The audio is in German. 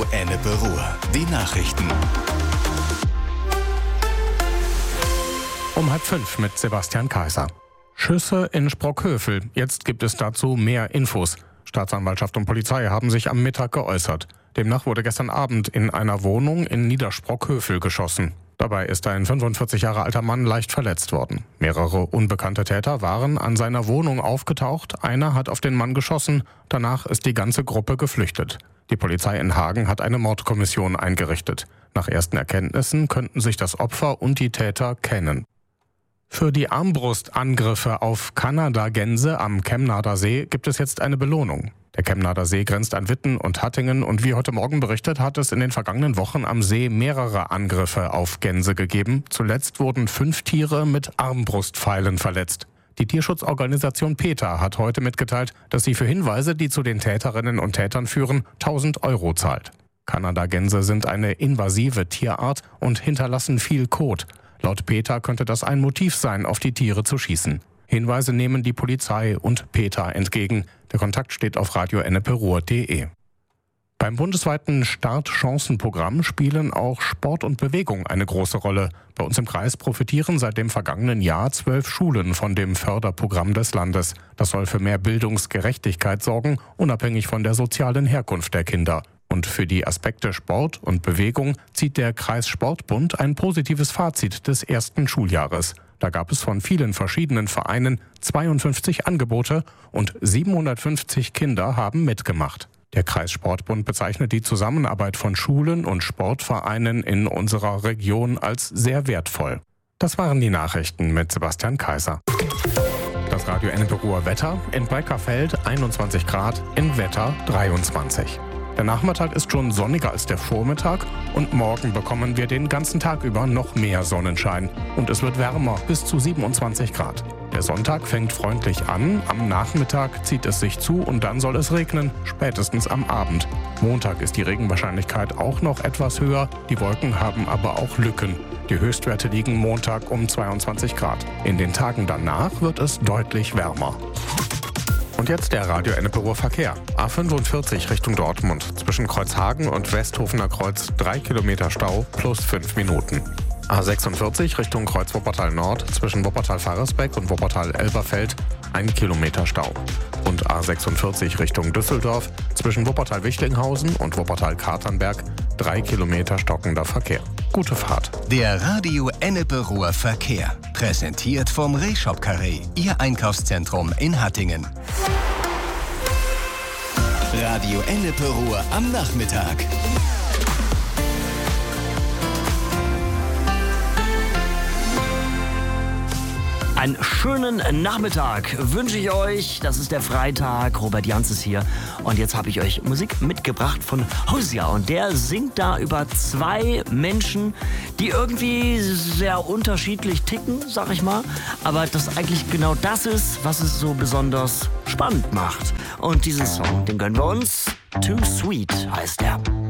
Radio Ennepe Ruhr. Die Nachrichten. Um 4:30 mit Sebastian Kaiser. Schüsse in Sprockhövel. Jetzt gibt es dazu mehr Infos. Staatsanwaltschaft und Polizei haben sich am Mittag geäußert. Demnach wurde gestern Abend in einer Wohnung in Niedersprockhövel geschossen. Dabei ist ein 45 Jahre alter Mann leicht verletzt worden. Mehrere unbekannte Täter waren an seiner Wohnung aufgetaucht. Einer hat auf den Mann geschossen. Danach ist die ganze Gruppe geflüchtet. Die Polizei in Hagen hat eine Mordkommission eingerichtet. Nach ersten Erkenntnissen könnten sich das Opfer und die Täter kennen. Für die Armbrustangriffe auf Kanadagänse am Kemnader See gibt es jetzt eine Belohnung. Der Kemnader See grenzt an Witten und Hattingen und wie heute Morgen berichtet, hat es in den vergangenen Wochen am See mehrere Angriffe auf Gänse gegeben. Zuletzt wurden 5 Tiere mit Armbrustpfeilen verletzt. Die Tierschutzorganisation PETA hat heute mitgeteilt, dass sie für Hinweise, die zu den Täterinnen und Tätern führen, 1.000 € zahlt. Kanadagänse sind eine invasive Tierart und hinterlassen viel Kot. Laut PETA könnte das ein Motiv sein, auf die Tiere zu schießen. Hinweise nehmen die Polizei und PETA entgegen. Der Kontakt steht auf radioenneperuhr.de. Beim bundesweiten Startchancenprogramm spielen auch Sport und Bewegung eine große Rolle. Bei uns im Kreis profitieren seit dem vergangenen Jahr 12 Schulen von dem Förderprogramm des Landes. Das soll für mehr Bildungsgerechtigkeit sorgen, unabhängig von der sozialen Herkunft der Kinder. Und für die Aspekte Sport und Bewegung zieht der Kreissportbund ein positives Fazit des ersten Schuljahres. Da gab es von vielen verschiedenen Vereinen 52 Angebote und 750 Kinder haben mitgemacht. Der Kreissportbund bezeichnet die Zusammenarbeit von Schulen und Sportvereinen in unserer Region als sehr wertvoll. Das waren die Nachrichten mit Sebastian Kaiser. Das Radio Ennepe Ruhr Wetter: in Breckerfeld 21 Grad, in Wetter 23. Der Nachmittag ist schon sonniger als der Vormittag und morgen bekommen wir den ganzen Tag über noch mehr Sonnenschein. Und es wird wärmer, bis zu 27 Grad. Der Sonntag fängt freundlich an, am Nachmittag zieht es sich zu und dann soll es regnen, spätestens am Abend. Montag ist die Regenwahrscheinlichkeit auch noch etwas höher, die Wolken haben aber auch Lücken. Die Höchstwerte liegen Montag um 22 Grad. In den Tagen danach wird es deutlich wärmer. Und jetzt der Radio Ennepe Ruhr Verkehr. A45 Richtung Dortmund. Zwischen Kreuzhagen und Westhofener Kreuz 3 Kilometer Stau plus 5 Minuten. A46 Richtung Kreuz Wuppertal Nord. Zwischen Wuppertal-Faresbeck und Wuppertal-Elberfeld 1 Kilometer Stau. Und A46 Richtung Düsseldorf. Zwischen Wuppertal-Wichlinghausen und Wuppertal-Katernberg 3 Kilometer stockender Verkehr. Gute Fahrt. Der Radio Ennepe Ruhr Verkehr. Präsentiert vom Reshop Carré, Ihr Einkaufszentrum in Hattingen. Radio Ennepe Ruhr am Nachmittag. Einen schönen Nachmittag wünsche ich euch. Das ist der Freitag. Robert Jans ist hier. Und jetzt habe ich euch Musik mitgebracht von Hosea. Und der singt da über 2 Menschen, die irgendwie sehr unterschiedlich ticken, sag ich mal. Aber das eigentlich genau das ist, was es so besonders spannend macht. Und diesen Song, den gönnen wir uns. Too Sweet heißt er.